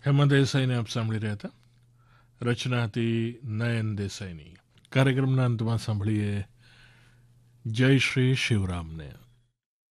હેમા દેસાઈને આપ સાંભળી રહ્યા હતા. રચના હતી નયન દેસાઈની. કાર્યક્રમના અંતમાં સાંભળીએ જય શ્રી શિવરામને.